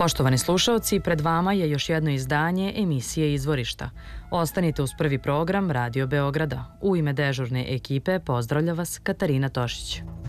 Poštovani slušaoci, pred vama je još jedno izdanje emisije Izvorišta. Ostanite uz prvi program Radio Beograda. U ime dežurne ekipe pozdravlja vas Katarina Tošić.